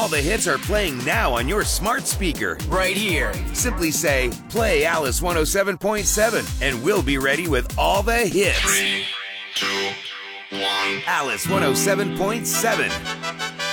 All the hits are playing now on your smart speaker, right here. Simply say, play Alice 107.7, and we'll be ready with all the hits. 3, 2, 1. Alice 107.7.